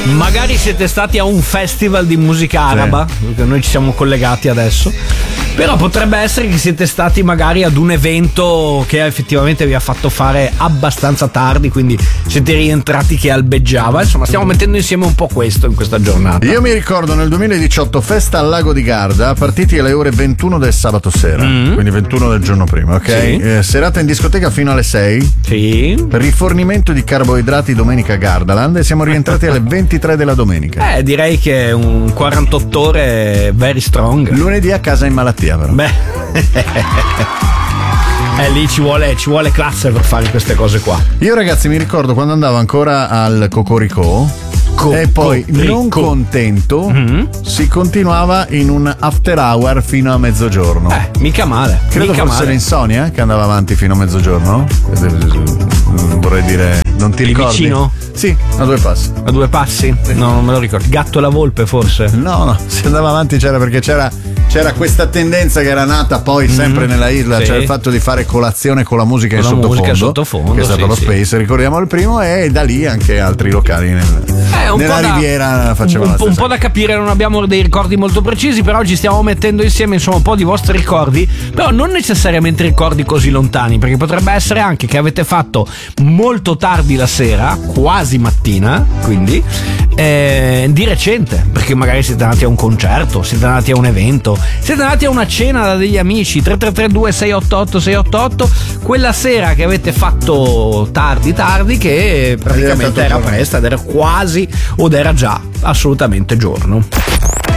Magari siete stati a un festival di musica araba, perché noi ci siamo collegati adesso. Però potrebbe essere che siete stati magari ad un evento che effettivamente vi ha fatto fare abbastanza tardi, quindi siete rientrati che albeggiava. Insomma, stiamo mettendo insieme un po' questo in questa giornata. Io mi ricordo nel 2018 festa al Lago di Garda, partiti alle ore 21 del sabato sera, quindi 21 del giorno prima, ok? Sì. Serata in discoteca fino alle 6. Sì. Rifornimento di carboidrati domenica a Gardaland e siamo rientrati alle 23 della domenica. Direi che è un 48 ore very strong. Lunedì a casa in malattia, però. Beh. Lì ci vuole classe per fare queste cose qua. Io, ragazzi, mi ricordo quando andavo ancora al Cocorico e poi non contento si continuava in un after hour fino a mezzogiorno. Mica male. Credo mica fosse male. l'Insonia che andava avanti fino a mezzogiorno. Vorrei dire, non ti Lì ricordi? vicino? Sì, a 2 passi. A 2 passi? No, non me lo ricordo. Gatto e la volpe, forse? No, si andava avanti perché c'era questa tendenza che era nata poi sempre nella isla, sì. cioè il fatto di fare colazione con la musica in sottofondo, che è stato lo Space, ricordiamo il primo, e da lì anche altri locali nella riviera facevano un po' da capire. Non abbiamo dei ricordi molto precisi, però ci stiamo mettendo insieme insomma un po' di vostri ricordi, però non necessariamente ricordi così lontani, perché potrebbe essere anche che avete fatto molto tardi la sera, quasi mattina, quindi di recente, perché magari siete andati a un concerto, siete andati a un evento, siete andati a una cena da degli amici. 3332 688 688, quella sera che avete fatto tardi che praticamente era presto ed era quasi, o era già assolutamente giorno.